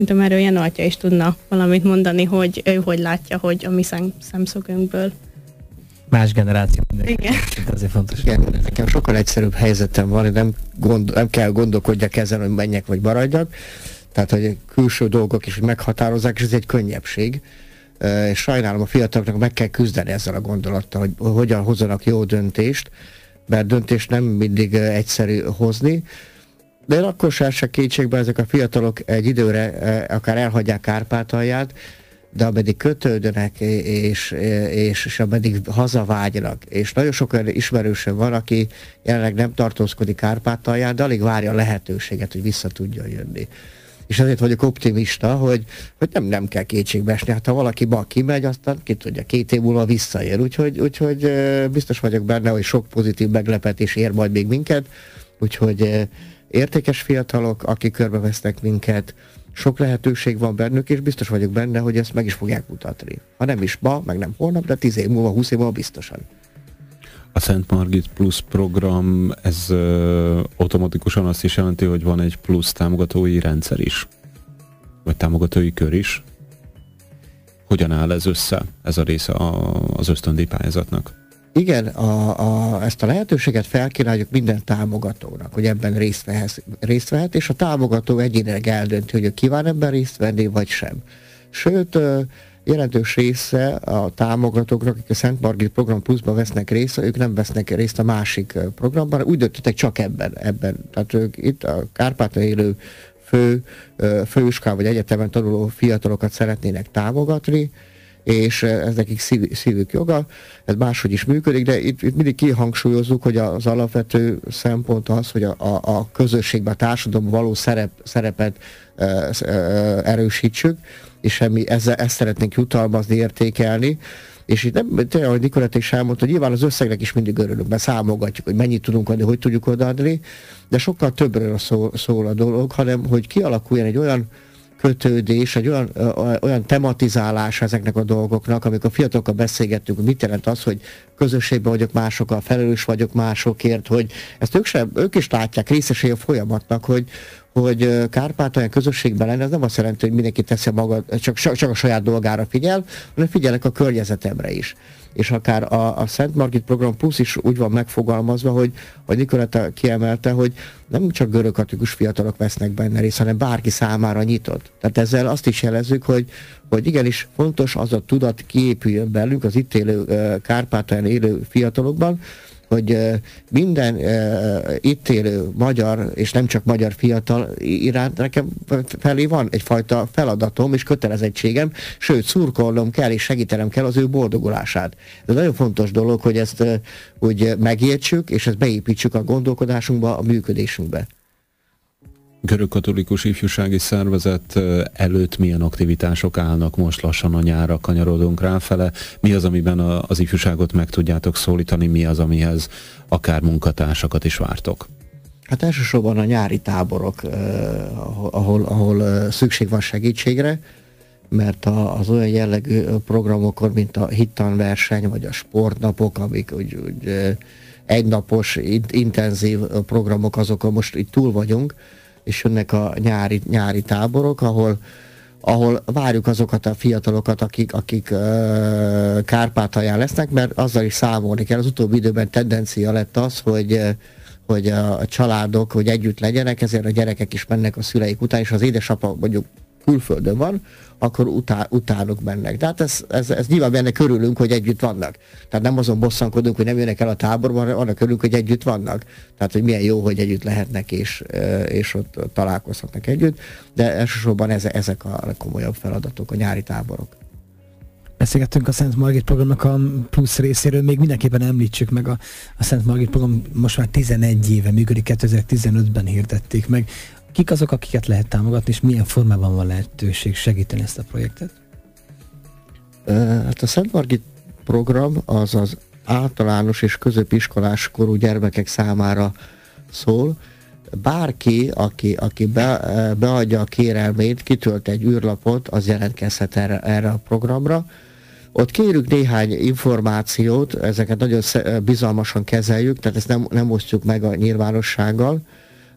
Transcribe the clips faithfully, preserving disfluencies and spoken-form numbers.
Szerintem erről Jenő atya is tudna valamit mondani, hogy ő hogy látja, hogy a mi szem, szemszögünkből. Más generáció. Igen. Azért fontos. Igen, nekem sokkal egyszerűbb helyzetem van, nem, gond, nem kell gondolkodjak ezen, hogy menjek vagy maradjak. Tehát, hogy külső dolgok is meghatározzák, és ez egy könnyebbség. És sajnálom, a fiataloknak meg kell küzdeni ezzel a gondolattal, hogy hogyan hozzanak jó döntést, mert döntést nem mindig egyszerű hozni. De én akkor sem esek kétségbe, ezek a fiatalok egy időre akár elhagyják Kárpátalját, de ameddig kötődönek, és, és, és ameddig hazavágynak. És nagyon sok olyan ismerősöm van, aki jelenleg nem tartózkodik Kárpátalján, de alig várja a lehetőséget, hogy vissza tudjon jönni. És azért vagyok optimista, hogy, hogy nem, nem kell kétségbe esni. Hát ha valaki ma kimegy, aztán ki tudja, két év múlva visszajön. Úgyhogy, úgyhogy biztos vagyok benne, hogy sok pozitív meglepetés ér majd még minket. Úgyhogy értékes fiatalok, akik körbevesznek minket, sok lehetőség van bennük, és biztos vagyok benne, hogy ezt meg is fogják mutatni. Ha nem is ma, meg nem holnap, de tíz év múlva, húsz év múlva biztosan. A Szent Margit Plusz program, ez ö, automatikusan azt is jelenti, hogy van egy plusz támogatói rendszer is? Vagy támogatói kör is? Hogyan áll ez össze, ez a része a, az ösztöndíjpályázatnak? Igen, a, a, ezt a lehetőséget felkínáljuk minden támogatónak, hogy ebben részt, vehez, részt vehet, és a támogató egyénileg eldönti, hogy kíván ebben részt venni, vagy sem. Sőt, jelentős része a támogatóknak, akik a Szent Margit Program Pluszban vesznek részt, ők nem vesznek részt a másik programban, úgy döntöttek csak ebben. ebben. Tehát ők itt a Kárpátalján élő fő, főiskolán vagy egyetemen tanuló fiatalokat szeretnének támogatni, és ez nekik szív, szívük joga, ez máshogy is működik, de itt, itt mindig kihangsúlyozzuk, hogy az alapvető szempont az, hogy a, a, a közösségben, a társadalomban való szerep, szerepet e, e, erősítsük, és semmi, ezzel, ezt szeretnénk jutalmazni, értékelni, és itt nem, tényleg, ahogy Nikoletta is elmondta, hogy nyilván az összegnek is mindig örülünk, mert számolgatjuk, hogy mennyit tudunk adni, hogy tudjuk odaadni, de sokkal többről szól, szól a dolog, hanem hogy kialakuljon egy olyan kötődés, egy olyan, olyan tematizálás ezeknek a dolgoknak, amikor a fiatalokkal beszélgettünk, hogy mit jelent az, hogy közösségben vagyok másokkal, felelős vagyok másokért, hogy ezt ők, sem, ők is látják, részesei a folyamatnak, hogy, hogy Kárpátalján közösségben lenni, ez nem azt jelenti, hogy mindenki teszi maga, csak, csak a saját dolgára figyel, hanem figyelek a környezetemre is. És akár a, a Szent Margit Program Plusz is úgy van megfogalmazva, hogy, hogy Nikoletta kiemelte, hogy nem csak görögkatolikus fiatalok vesznek benne részt, hanem bárki számára nyitott. Tehát ezzel azt is jelezzük, hogy, hogy igenis fontos az a tudat kiépüljön belünk, az itt élő Kárpátalján élő fiatalokban, hogy minden uh, itt élő magyar, és nem csak magyar fiatal iránt nekem felé van egyfajta feladatom és kötelezettségem, sőt, szurkolnom kell és segítenem kell az ő boldogulását. Ez nagyon fontos dolog, hogy ezt uh, úgy megértsük, és ezt beépítsük a gondolkodásunkba, a működésünkbe. Görögkatolikus ifjúsági szervezet előtt milyen aktivitások állnak most lassan a nyárra, kanyarodunk ráfele? Mi az, amiben a, az ifjúságot meg tudjátok szólítani? Mi az, amihez akár munkatársakat is vártok? Hát elsősorban a nyári táborok, eh, ahol, ahol eh, szükség van segítségre, mert a, az olyan jellegű programokon, mint a hittanverseny, vagy a sportnapok, amik úgy, úgy eh, egynapos, intenzív programok, azokon most itt túl vagyunk, és jönnek a nyári, nyári táborok, ahol, ahol várjuk azokat a fiatalokat, akik, akik uh, Kárpátalján lesznek, mert azzal is számolni kell. Az utóbbi időben tendencia lett az, hogy, uh, hogy a családok hogy együtt legyenek, ezért a gyerekek is mennek a szüleik után, és az édesapa mondjuk külföldön van, akkor utá, utánuk mennek. Tehát ez, ez, ez nyilván benne körülünk, hogy együtt vannak. Tehát nem azon bosszankodunk, hogy nem jönnek el a táborban, hanem annak körülünk, hogy együtt vannak. Tehát, hogy milyen jó, hogy együtt lehetnek, és, és ott találkozhatnak együtt. De elsősorban eze, ezek a legkomolyabb feladatok, a nyári táborok. Beszélgettünk a Szent Margit programnak a plusz részéről, még mindenképpen említsük meg a, a Szent Margit program most már tizenegy éve működik, kétezer-tizenötben hirdették meg. Kik azok, akiket lehet támogatni, és milyen formában van lehetőség segíteni ezt a projektet? Hát a Szent Margit program az az általános és középiskolás korú gyermekek számára szól. Bárki, aki, aki be, beadja a kérelmét, kitölt egy űrlapot, az jelentkezhet erre, erre a programra. Ott kérjük néhány információt, ezeket nagyon bizalmasan kezeljük, tehát ezt nem, nem osztjuk meg a nyilvánossággal.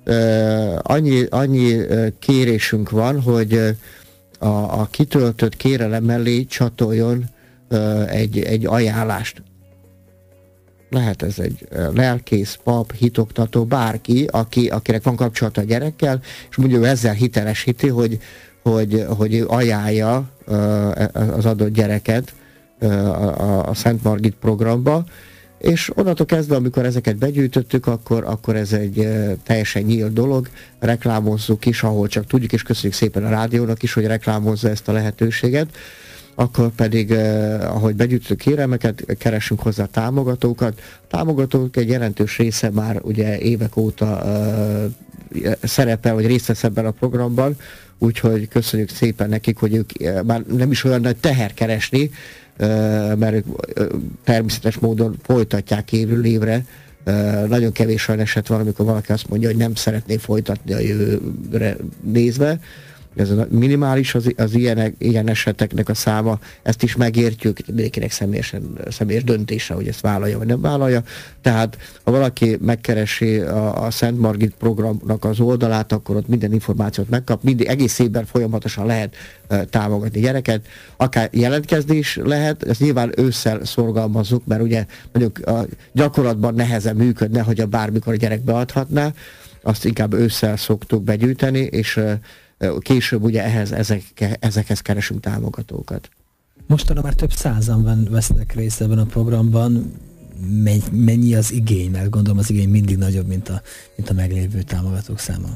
annyi, annyi kérésünk van, hogy a, a kitöltött kérelem mellé csatoljon egy, egy ajánlást. Lehet ez egy lelkész, pap, hitoktató, bárki, aki, akinek van kapcsolata a gyerekkel, és mondjuk ő ezzel hitelesíti, hogy, hogy, hogy ő ajánlja az adott gyereket a, a, a Szent Margit programba, és onnantól kezdve, amikor ezeket begyűjtöttük, akkor, akkor ez egy teljesen nyílt dolog, reklámozzuk is, ahol csak tudjuk, és köszönjük szépen a rádiónak is, hogy reklámozza ezt a lehetőséget. Akkor pedig, eh, ahogy begyűjtjük kérelmeket, keresünk hozzá támogatókat. Támogatók egy jelentős része már ugye évek óta eh, szerepel, vagy részt vesz ebben a programban, úgyhogy köszönjük szépen nekik, hogy ők eh, már nem is olyan nagy teher keresni, eh, mert ők eh, természetes módon folytatják évről évre. Eh, nagyon kevés olyan eset van, amikor valaki azt mondja, hogy nem szeretné folytatni a jövőre nézve. Ez a minimális az, az ilyen, ilyen eseteknek a száma, ezt is megértjük, mindenkinek személyesen, személyes döntése, hogy ezt vállalja vagy nem vállalja. Tehát ha valaki megkeresi a, a Szent Margit programnak az oldalát, akkor ott minden információt megkap, mindig egész évben folyamatosan lehet uh, támogatni gyereket, akár jelentkezni is lehet, ezt nyilván ősszel szorgalmazzuk, mert ugye mondjuk a gyakorlatban nehezen működne, hogy a bármikor a gyerek beadhatná, azt inkább ősszel szoktuk begyűjteni, és uh, később ugye ehhez, ezek, ezekhez keresünk támogatókat. Mostanra már több százan vesznek részt ebben a programban. Mennyi az igény? Mert gondolom az igény mindig nagyobb, mint a, mint a meglévő támogatók száma.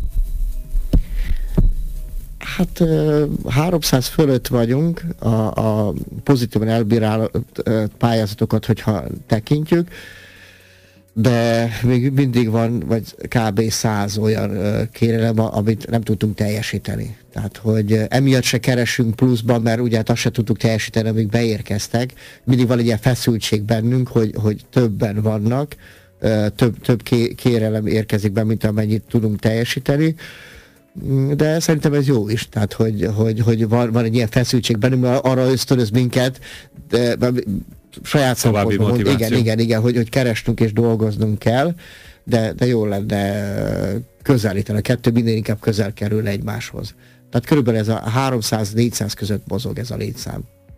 Hát háromszáz fölött vagyunk, a, a pozitívan elbírált pályázatokat, hogyha tekintjük, de még mindig van, vagy kb. száz olyan kérelem, amit nem tudtunk teljesíteni. Tehát, hogy emiatt se keresünk pluszban, mert ugye hát azt se tudtuk teljesíteni, amíg beérkeztek. Mindig van egy ilyen feszültség bennünk, hogy, hogy többen vannak, több, több kérelem érkezik be, mint amennyit tudunk teljesíteni. De szerintem ez jó is, tehát, hogy, hogy, hogy van, van egy ilyen feszültség bennünk, mert arra ösztönöz minket, de, saját szempontból mond, igen, igen, igen, hogy, hogy kerestünk és dolgoznunk kell, de, de jó lenne közelíteni. A kettő minden inkább közel kerül egymáshoz. Tehát körülbelül ez a háromszáz-négyszáz között mozog ez a létszám.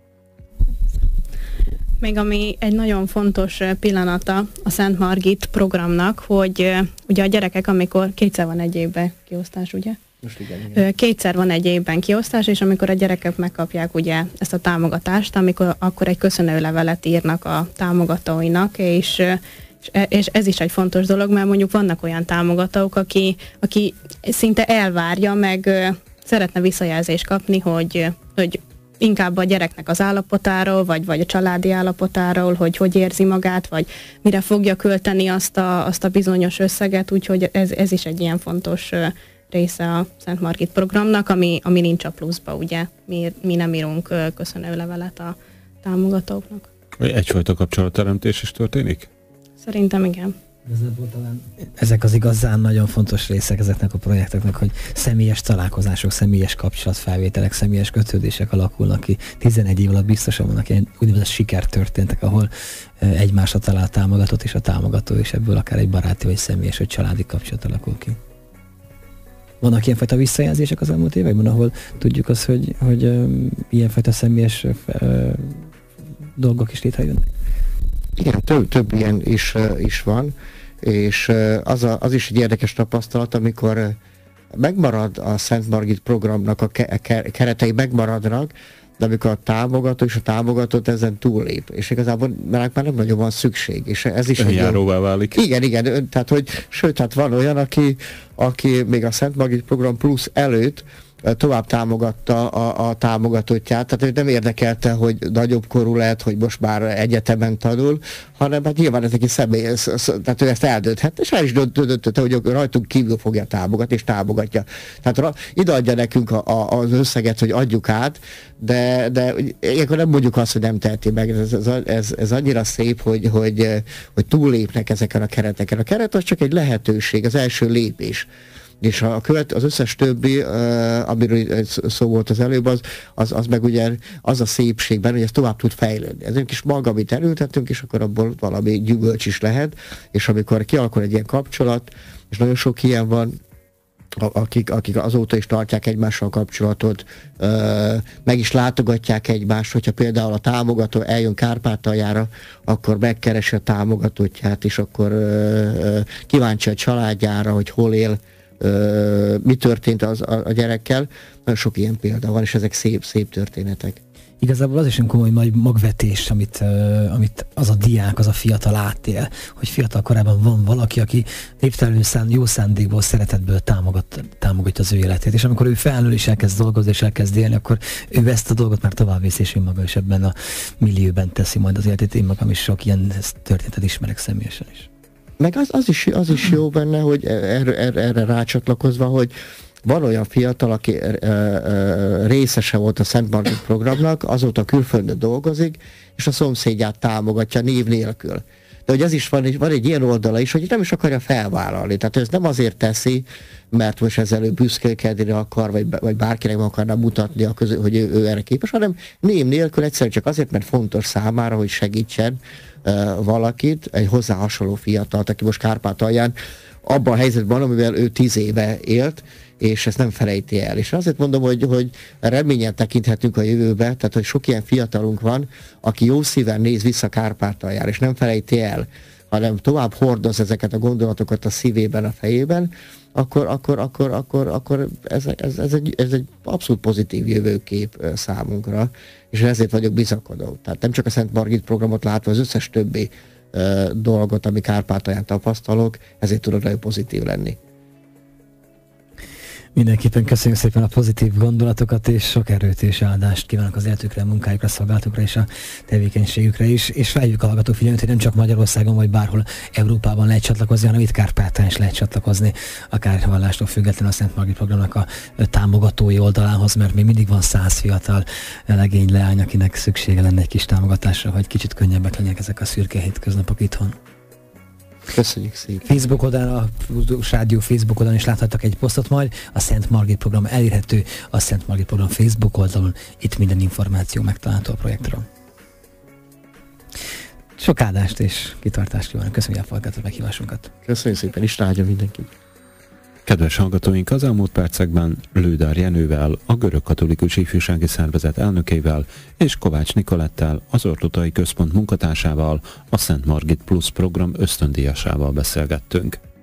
Még ami egy nagyon fontos pillanata a Szent Margit programnak, hogy ugye a gyerekek, amikor kétszer van egy évben kiosztás, ugye? Most igen, igen. Kétszer van egy évben kiosztás, és amikor a gyerekek megkapják ugye ezt a támogatást, amikor akkor egy köszönőlevelet írnak a támogatóinak, és, és ez is egy fontos dolog, mert mondjuk vannak olyan támogatók, aki, aki szinte elvárja, meg szeretne visszajelzést kapni, hogy, hogy inkább a gyereknek az állapotáról, vagy, vagy a családi állapotáról, hogy hogy érzi magát, vagy mire fogja költeni azt a, azt a bizonyos összeget, úgyhogy ez, ez is egy ilyen fontos része a Szent Margit programnak, ami, ami nincs a pluszba, ugye. Mi, mi nem írunk köszönőlevelet a támogatóknak. Egyfajta kapcsolatteremtés is történik? Szerintem igen. Ezek az igazán nagyon fontos részek ezeknek a projekteknek, hogy személyes találkozások, személyes kapcsolatfelvételek, személyes kötődések alakulnak ki. tizenegy év alatt biztosan vannak ilyen úgynevezett sikertörténetek, ahol egymásra talál támogatott és a támogató, és ebből akár egy baráti vagy személyes vagy családi kapcsolat alakul ki. Vannak ilyenfajta visszajelzések az elmúlt években, ahol tudjuk azt, hogy, hogy um, ilyenfajta személyes uh, dolgok is létrejönnek? Igen, több, több ilyen is, uh, is van, és uh, az, a, az is egy érdekes tapasztalat, amikor uh, megmarad a Szent Margit programnak, a ke- ke- keretei megmaradnak, de amikor a támogató és a támogatót ezen túllép, és igazából már nem nagyon van szükség, és ez is önjáróvá válik. Igen, igen, tehát hogy, sőt, hát van olyan, aki, aki még a Szent Margit program plusz előtt tovább támogatta a, a támogatótját, tehát hogy nem érdekelte, hogy nagyobb korú lehet, hogy most már egyetemen tanul, hanem hát nyilván ez neki személy, tehát ő ezt eldönthet, és el is döntötte, hogy rajtunk kívül fogja támogatni, és támogatja. Tehát ide adja nekünk a, a, az összeget, hogy adjuk át, de, de ilyenkor nem mondjuk azt, hogy nem teheti meg. Ez, ez, ez, ez annyira szép, hogy, hogy, hogy túllépnek ezeken a kereteken. A keret az csak egy lehetőség, az első lépés. És a követ, az összes többi, uh, amiről szó volt az előbb, az, az, az meg ugye az a szépségben, hogy ez tovább tud fejlődni. Ez egy kis maga, amit elültetünk, és akkor abból valami gyümölcs is lehet, és amikor kialakul egy ilyen kapcsolat, és nagyon sok ilyen van, akik, akik azóta is tartják egymással kapcsolatot, meg is látogatják egymást, hogyha például a támogató eljön Kárpátaljára, akkor megkeresi a támogatótját, és akkor kíváncsi a családjára, hogy hol él, mi történt az, a, a gyerekkel. Nagyon sok ilyen példa van, és ezek szép, szép történetek. Igazából az is egy komoly nagy magvetés, amit, uh, amit az a diák, az a fiatal átél, hogy fiatal korában van valaki, aki néptelenül szán, jó szándékból, szeretetből támogat, támogatja az ő életét, és amikor ő felnő és elkezd dolgozni és elkezd élni, akkor ő ezt a dolgot már tovább visz, és ő maga is ebben a millióben teszi majd az életét. Én magam is sok ilyen történetet ismerek személyesen is. Meg az, az, is, az is jó benne, hogy erre, erre, erre rácsatlakozva, hogy van olyan fiatal, aki ö, ö, részese volt a Szent Margit programnak, azóta külföldön dolgozik, és a szomszédját támogatja név nélkül. De hogy ez is van, van egy ilyen oldala is, hogy nem is akarja felvállalni. Tehát ez nem azért teszi, mert most ezzel ő büszkélkedni akar, vagy, vagy bárkinek akarná mutatni, a közö, hogy ő, ő erre képes, hanem név nélkül egyszerűen csak azért, mert fontos számára, hogy segítsen uh, valakit, egy hozzá hasonló fiatalt, aki most Kárpátalján abban a helyzetben, amivel ő tíz éve élt, és ezt nem felejti el. És azért mondom, hogy, hogy reményen tekinthetünk a jövőbe, tehát hogy sok ilyen fiatalunk van, aki jó szíven néz vissza Kárpátaljára, és nem felejti el, hanem tovább hordoz ezeket a gondolatokat a szívében, a fejében, akkor, akkor, akkor, akkor, akkor ez, ez, ez, egy, ez egy abszolút pozitív jövőkép számunkra, és ezért vagyok bizakodó. Tehát nem csak a Szent Margit programot látva, az összes többi uh, dolgot, ami Kárpátalján tapasztalok, ezért tudok nagyon pozitív lenni. Mindenképpen köszönjük szépen a pozitív gondolatokat, és sok erőt és áldást kívánok az életükre, a munkájukra, szolgálatukra és a tevékenységükre is, és felhívjuk a hallgatók figyelmet, hogy nem csak Magyarországon vagy bárhol Európában lehet csatlakozni, hanem itt Kárpátalján is lehet csatlakozni, akár vallástól függetlenül a Szent Margit programnak a támogatói oldalához, mert még mindig van száz fiatal legény, leány, akinek szüksége lenne egy kis támogatásra, hogy kicsit könnyebbek legyenek ezek a szürke hétköznapok itthon. Köszönjük szépen. Facebook oldalon, a Rádió Facebook oldalon is láthattak egy posztot majd, a Szent Margit program elérhető, a Szent Margit program Facebook oldalon, itt minden információ megtalálható a projektről. Sok áldást és kitartást kívánok, köszönjük, hogy elfogadtad a meghívásunkat. Köszönjük szépen, Isten áldja mindenkit. Kedves hallgatóink, az elmúlt percekben Lődár Jenővel, a Görög Katolikus Ifjúsági Szervezet elnökével és Kovács Nikolettel, az Ortotai Központ munkatársával, a Szent Margit Plus program ösztöndíjasával beszélgettünk.